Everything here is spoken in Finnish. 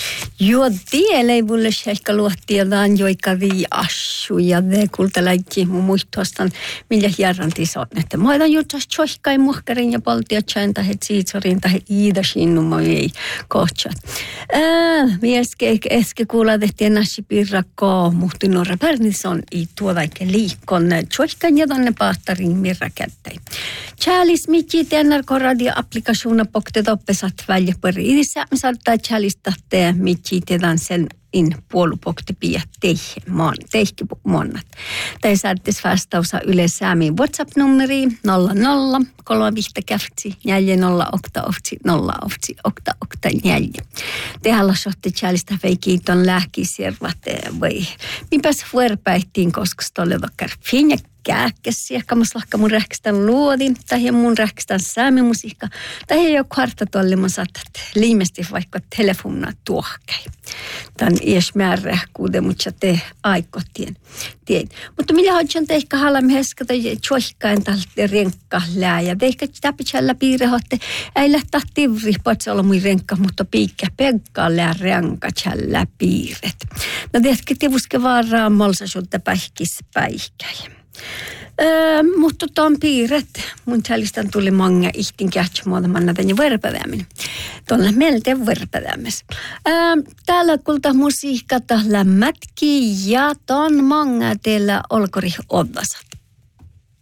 Joo, tiellä ei mulle ehkä luottiedaan joikari assu ja ne kultalaikki muistuastan, millä hierrantis on. Että mä oidan juttuas tjohkai muhkarin ja poltiatsain tai siitsorin tai iidasin numma ei kohtsat. Äske kuulla tehtiin nasi pirrakko muhti nuora pärnis on i tuodaike liikkon tjohkan ja tonne pahtarin mirra kättäin. Tjäälis mitji TNRK radio-applikationa poktet oppesat väljäpöri. Idessä me saattaa tjälistä te mitji tedan sen in puolupokti pia teihki monnat. Tai saattis vastausa yleisäämiin WhatsApp-nummeriin 00 35 käftsi 40 okta oftsi 0 oftsi okta okta 4. Tehalla sohti tjälistä veikiiton lähkisirvat vai. Mipäs vuorpäihtiin koska stolle dokkar finja kääkkäsi, ehkä mä mun rähkistän luodin, tai mun rähkistän säämimusiikka, tai ei ole kvartatolle, mä saatat liimesti vaikka telefonna tuohkäi. Tän ies määrä, kuuden mutta te aikotien. Mutta millä hoidjan teikka halam heskata tjohkain tältä renkka lää, ja teikka täpitsellä piirehotte, ei lähtää tivri, poitsa olla mui renkka, mutta piikkä pekka lää renka tjällä piiret. No teetkö tivuske varaa molsa sulta päihkis päihkäi. Mutta tuon piirret, mun tjälistän tuli manga ihtin kähtsämuoda mannaten ja verpädämin. Tuolla meiltä verpädämis. Täällä kulta musiikka tällä mätki ja ton manga teillä olkori odvasat.